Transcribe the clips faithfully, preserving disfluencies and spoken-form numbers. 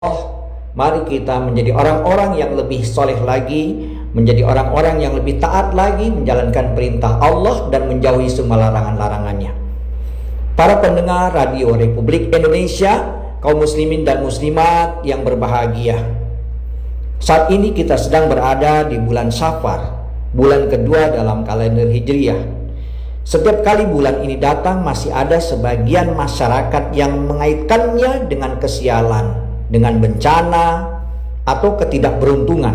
Mari kita menjadi orang-orang yang lebih soleh lagi, menjadi orang-orang yang lebih taat lagi, menjalankan perintah Allah dan menjauhi semua larangan-larangannya. Para pendengar Radio Republik Indonesia, kaum muslimin dan muslimat yang berbahagia, saat ini kita sedang berada di bulan Safar, bulan kedua dalam kalender Hijriah. Setiap kali bulan ini datang, masih ada sebagian masyarakat yang mengaitkannya dengan kesialan, dengan bencana, atau ketidakberuntungan.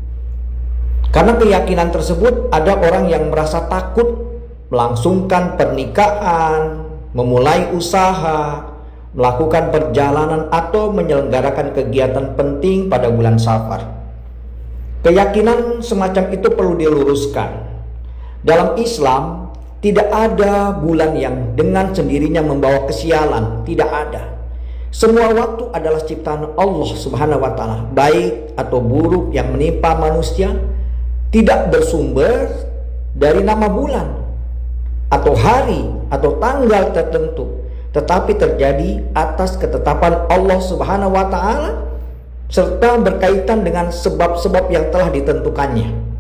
Karena keyakinan tersebut, ada orang yang merasa takut melangsungkan pernikahan, memulai usaha, melakukan perjalanan, atau menyelenggarakan kegiatan penting pada bulan Safar. Keyakinan semacam itu perlu diluruskan. Dalam Islam, tidak ada bulan yang dengan sendirinya membawa kesialan, tidak ada. Semua waktu adalah ciptaan Allah Subhanahu wa Ta'ala, baik atau buruk yang menimpa manusia tidak bersumber dari nama bulan atau hari atau tanggal tertentu, tetapi terjadi atas ketetapan Allah Subhanahu wa Ta'ala serta berkaitan dengan sebab-sebab yang telah ditentukannya.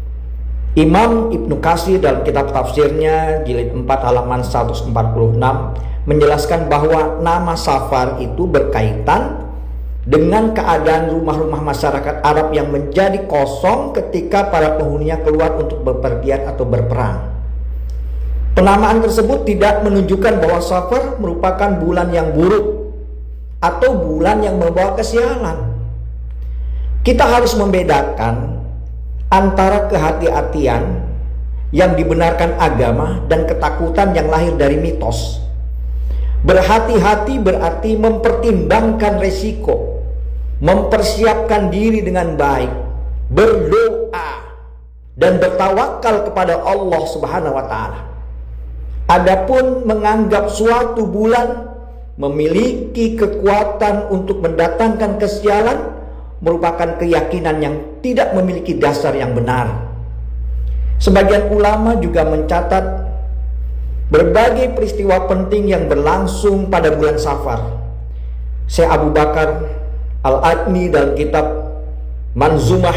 Imam Ibnu Katsir dalam kitab tafsirnya jilid empat halaman seratus empat puluh enam menjelaskan bahwa nama Safar itu berkaitan dengan keadaan rumah-rumah masyarakat Arab yang menjadi kosong ketika para penghuninya keluar untuk bepergian atau berperang. Penamaan tersebut tidak menunjukkan bahwa Safar merupakan bulan yang buruk atau bulan yang membawa kesialan. Kita harus membedakan antara kehati-hatian yang dibenarkan agama dan ketakutan yang lahir dari mitos. Berhati-hati berarti mempertimbangkan resiko, mempersiapkan diri dengan baik, berdoa, dan bertawakal kepada Allah Subhanahu wa Ta'ala. Adapun menganggap suatu bulan memiliki kekuatan untuk mendatangkan kesialan merupakan keyakinan yang tidak memiliki dasar yang benar. Sebagian ulama juga mencatat berbagai peristiwa penting yang berlangsung pada bulan Safar. Syekh Abu Bakar Al-Adni dalam kitab Manzumah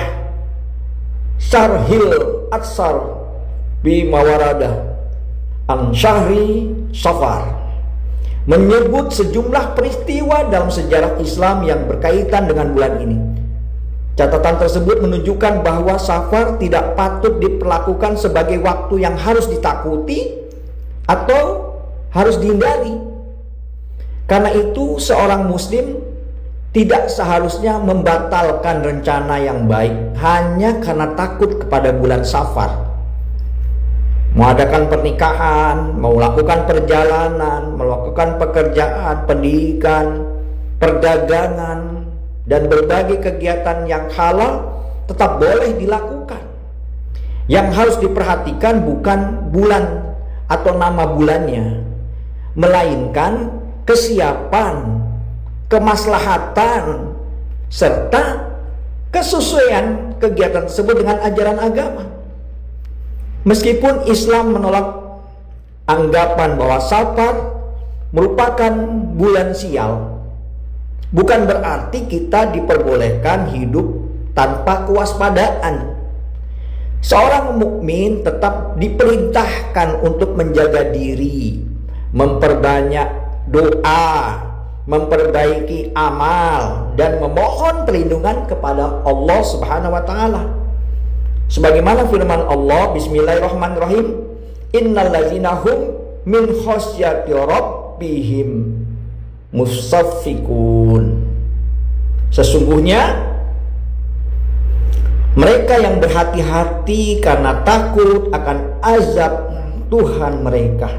Syarhil Atsar bi Mawaradah an Syahri Safar menyebut sejumlah peristiwa dalam sejarah Islam yang berkaitan dengan bulan ini. Catatan tersebut menunjukkan bahwa Safar tidak patut diperlakukan sebagai waktu yang harus ditakuti atau harus dihindari. Karena itu seorang muslim tidak seharusnya membatalkan rencana yang baik hanya karena takut kepada bulan Safar. Mengadakan pernikahan, melakukan perjalanan, melakukan pekerjaan, pendidikan, perdagangan, dan berbagai kegiatan yang halal tetap boleh dilakukan. Yang harus diperhatikan bukan bulan atau nama bulannya, melainkan kesiapan, kemaslahatan, serta kesesuaian kegiatan tersebut dengan ajaran agama. Meskipun Islam menolak anggapan bahwa Safar merupakan bulan sial, bukan berarti kita diperbolehkan hidup tanpa kewaspadaan. Seorang mukmin tetap diperintahkan untuk menjaga diri, memperbanyak doa, memperbaiki amal, dan memohon perlindungan kepada Allah Subhanahu wa Ta'ala. Sebagaimana firman Allah, Bismillahirrahmanirrahim, innal ladzina hum min khasyati rabbihim musaffikun. Sesungguhnya mereka yang berhati-hati karena takut akan azab Tuhan mereka.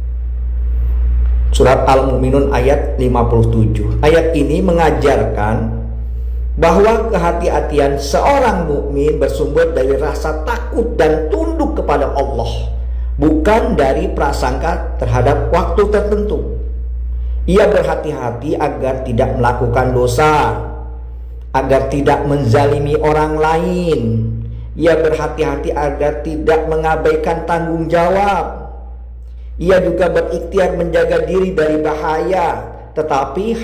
Surat Al-Mu'minun ayat lima puluh tujuh. Ayat ini mengajarkan bahwa kehati-hatian seorang mukmin bersumber dari rasa takut dan tunduk kepada Allah, bukan dari prasangka terhadap waktu tertentu. Ia berhati-hati agar tidak melakukan dosa, agar tidak menzalimi orang lain. Ia berhati-hati agar tidak mengabaikan tanggung jawab. Ia juga berikhtiar menjaga diri dari bahaya, tetapi